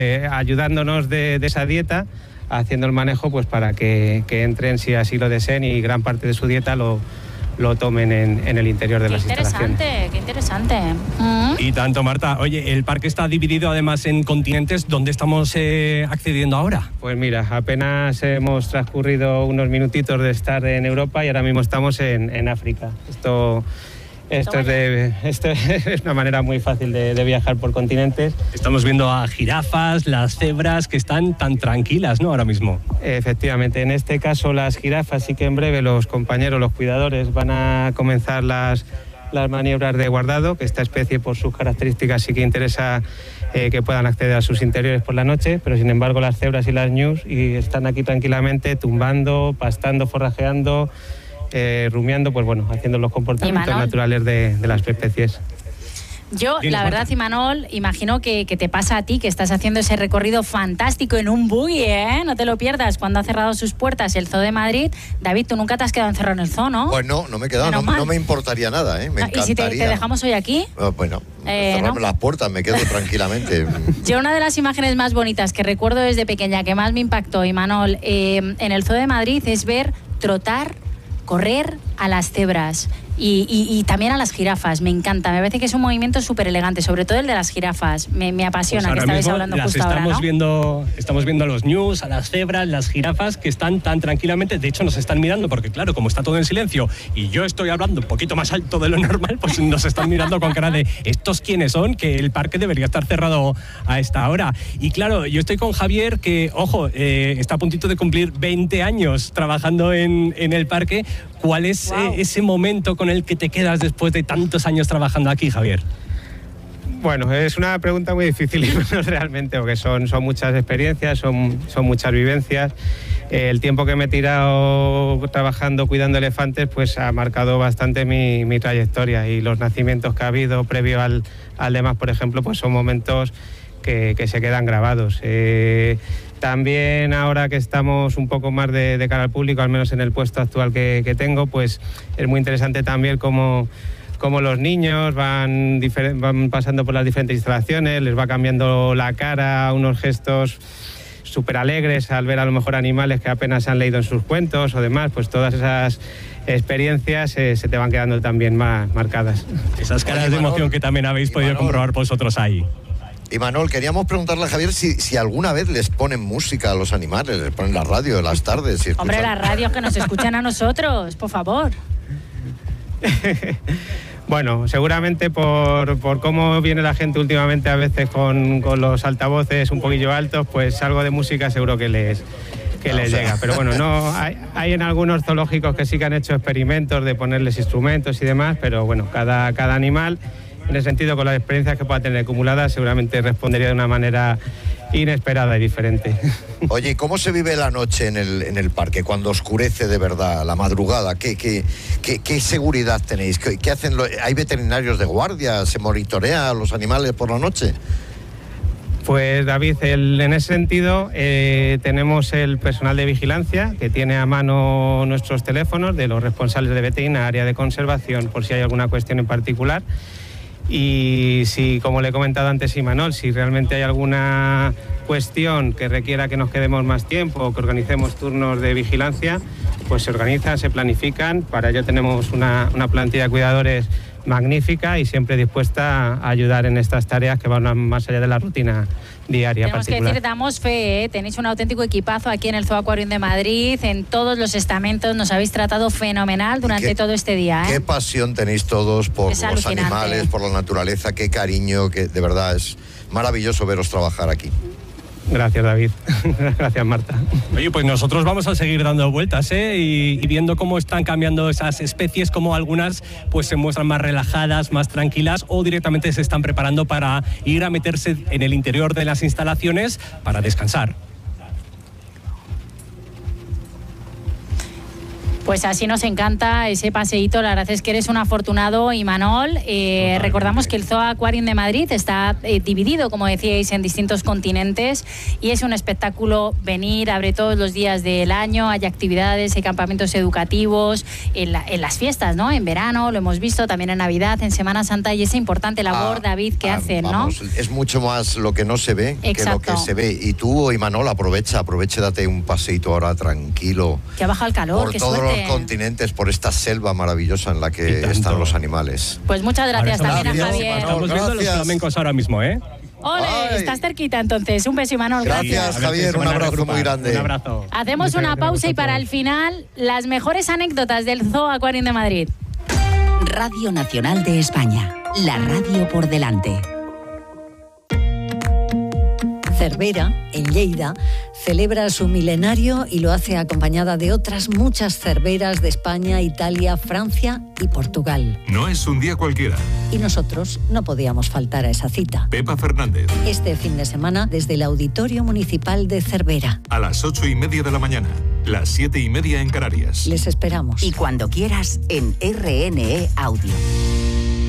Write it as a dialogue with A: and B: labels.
A: ayudándonos de esa dieta, haciendo el manejo pues para que entren si así lo deseen y gran parte de su dieta lo tomen en el interior de las instalaciones.
B: Qué interesante.
C: Y tanto, Marta. Oye, el parque está dividido además en continentes. ¿Dónde estamos accediendo ahora?
A: Pues mira, apenas hemos transcurrido unos minutitos de estar en Europa y ahora mismo estamos en África. Esto es una manera muy fácil de viajar por continentes.
C: Estamos viendo a jirafas, las cebras, que están tan tranquilas, ¿no?, ahora mismo.
A: Efectivamente, en este caso las jirafas, sí que en breve los compañeros, los cuidadores, van a comenzar las maniobras de guardado, que esta especie por sus características sí que interesa que puedan acceder a sus interiores por la noche, pero sin embargo las cebras y las ñus están aquí tranquilamente tumbando, pastando, forrajeando, rumiando, pues bueno, haciendo los comportamientos naturales de las especies.
B: Yo, la verdad, Imanol, imagino que te pasa a ti, que estás haciendo ese recorrido fantástico en un buggy, ¿eh? No te lo pierdas, cuando ha cerrado sus puertas el Zoo de Madrid. David, tú nunca te has quedado encerrado en el zoo, ¿no?
D: Pues no me he quedado, no me importaría nada, ¿eh? Me encantaría.
B: ¿Y si te dejamos hoy aquí?
D: Bueno, cerrarme las puertas, me quedo tranquilamente.
B: Yo una de las imágenes más bonitas que recuerdo desde pequeña, que más me impactó, Imanol, en el Zoo de Madrid, es ver trotar, correr a las cebras y también a las jirafas. Me encanta, me parece que es un movimiento súper elegante, sobre todo el de las jirafas. Me apasiona, pues que estabais hablando justo ahora, ¿no?
C: Estamos viendo a los ñus, a las cebras, las jirafas, que están tan tranquilamente. De hecho, nos están mirando porque, claro, como está todo en silencio y yo estoy hablando un poquito más alto de lo normal, pues nos están mirando con cara de ¿estos quiénes son? Que el parque debería estar cerrado a esta hora. Y claro, yo estoy con Javier, que, ojo, está a puntito de cumplir 20 años trabajando en el parque. ¿Cuál es ese momento con el que te quedas después de tantos años trabajando aquí, Javier?
A: Bueno, es una pregunta muy difícil realmente, porque son muchas experiencias, son muchas vivencias. El tiempo que me he tirado trabajando, cuidando elefantes, pues ha marcado bastante mi trayectoria, y los nacimientos que ha habido previo al demás, por ejemplo, pues son momentos que se quedan grabados. También ahora que estamos un poco más de cara al público, al menos en el puesto actual que tengo, pues es muy interesante también cómo los niños van pasando por las diferentes instalaciones, les va cambiando la cara, unos gestos súper alegres al ver a lo mejor animales que apenas han leído en sus cuentos o demás, pues todas esas experiencias se te van quedando también más marcadas.
C: Esas caras de emoción que también habéis podido comprobar vosotros ahí.
D: Imanol, queríamos preguntarle a Javier si alguna vez les ponen música a los animales, les ponen la radio en las tardes.
B: Hombre, la radio, que nos escuchan a nosotros, por favor.
A: Bueno, seguramente por cómo viene la gente últimamente a veces con los altavoces un poquillo altos, pues algo de música seguro que les llega. Pero bueno, no hay en algunos zoológicos que sí que han hecho experimentos de ponerles instrumentos y demás, pero bueno, cada animal, en ese sentido, con las experiencias que pueda tener acumuladas, seguramente respondería de una manera inesperada y diferente.
D: Oye, ¿cómo se vive la noche en el parque cuando oscurece de verdad, la madrugada? ¿Qué seguridad tenéis? ¿Qué hacen? ¿Hay veterinarios de guardia? ¿Se monitorea a los animales por la noche?
A: Pues David, en ese sentido tenemos el personal de vigilancia que tiene a mano nuestros teléfonos de los responsables de veterinaria, de conservación, por si hay alguna cuestión en particular. Y si, como le he comentado antes, Imanol, si realmente hay alguna cuestión que requiera que nos quedemos más tiempo o que organicemos turnos de vigilancia, pues se organizan, se planifican. Para ello tenemos una plantilla de cuidadores magnífica y siempre dispuesta a ayudar en estas tareas que van más allá de la rutina diaria.
B: Tenemos que decir, damos fe, tenéis un auténtico equipazo aquí en el Zoo Aquarium de Madrid, en todos los estamentos, nos habéis tratado fenomenal durante todo este día.
D: Qué pasión tenéis todos por los animales, por la naturaleza, qué cariño, que de verdad es maravilloso veros trabajar aquí.
A: Gracias, David. Gracias, Marta.
C: Oye, pues nosotros vamos a seguir dando vueltas, y viendo cómo están cambiando esas especies, cómo algunas pues se muestran más relajadas, más tranquilas, o directamente se están preparando para ir a meterse en el interior de las instalaciones para descansar.
B: Pues así nos encanta ese paseíto. La verdad es que eres un afortunado, Imanol. Recordamos que el Zoo Aquarium de Madrid está dividido, como decíais, en distintos continentes y es un espectáculo venir, abre todos los días del año, hay actividades, hay campamentos educativos, en las fiestas, ¿no? En verano, lo hemos visto, también en Navidad, en Semana Santa, y esa importante labor, David, que hacen,
D: vamos, ¿no? Es mucho más lo que no se ve que lo que se ve. Y tú, Imanol, aprovecha, date un paseíto ahora tranquilo.
B: Que ha bajado el calor,
D: por
B: qué
D: todos
B: suerte.
D: los continentes, por esta selva maravillosa en la que están los animales.
B: Pues muchas gracias también a Javier.
C: Estamos viendo los flamencos ahora mismo, ¿eh?
B: ¡Ole! Estás cerquita entonces. Un beso, Imanol.
D: Gracias, Javier. Un abrazo muy grande.
C: Un abrazo.
B: Hacemos una pausa y para el final, las mejores anécdotas del Zoo Aquarium de Madrid.
E: Radio Nacional de España. La radio por delante.
F: Cervera, en Lleida, celebra su milenario y lo hace acompañada de otras muchas cerveras de España, Italia, Francia y Portugal.
G: No es un día cualquiera.
F: Y nosotros no podíamos faltar a esa cita.
G: Pepa Fernández.
F: Este fin de semana desde el Auditorio Municipal de Cervera.
G: A las 8:30 de la mañana, las 7:30 en Canarias.
F: Les esperamos.
E: Y cuando quieras en RNE Audio.